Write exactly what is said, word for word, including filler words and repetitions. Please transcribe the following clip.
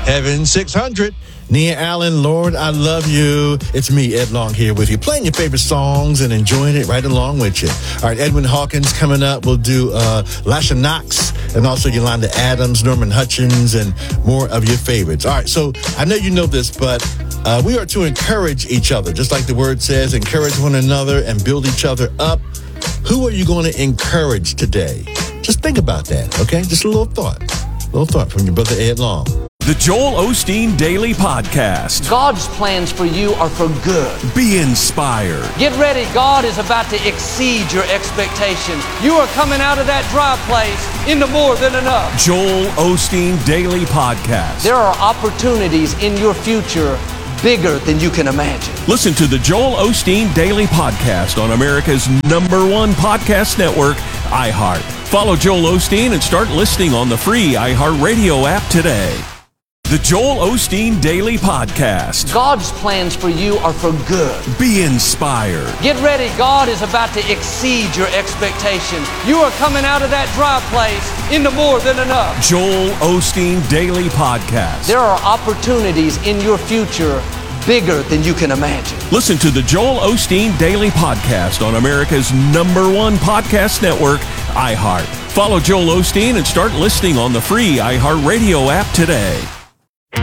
Heaven six hundred. Nia Allen, Lord, I love you. It's me, Ed Long, here with you, playing your favorite songs and enjoying it right along with you. All right, Edwin Hawkins coming up. We'll do uh, Lasha Knox and also Yolanda Adams, Norman Hutchins, and more of your favorites. All right, so I know you know this, but uh, we are to encourage each other, just like the word says, encourage one another and build each other up. Who are you going to encourage today? Just think about that, okay? Just a little thought. A little thought from your brother Ed Long. The Joel Osteen Daily Podcast. God's plans for you are for good. Be inspired. Get ready. God is about to exceed your expectations. You are coming out of that dry place into more than enough. Joel Osteen Daily Podcast. There are opportunities in your future bigger than you can imagine. Listen to the Joel Osteen Daily Podcast on America's number one podcast network, iHeart. Follow Joel Osteen and start listening on the free iHeartRadio app today. The Joel Osteen Daily Podcast. God's plans for you are for good. Be inspired. Get ready. God is about to exceed your expectations. You are coming out of that dry place into more than enough. Joel Osteen Daily Podcast. There are opportunities in your future bigger than you can imagine. Listen to the Joel Osteen Daily Podcast on America's number one podcast network, iHeart. Follow Joel Osteen and start listening on the free iHeartRadio app today.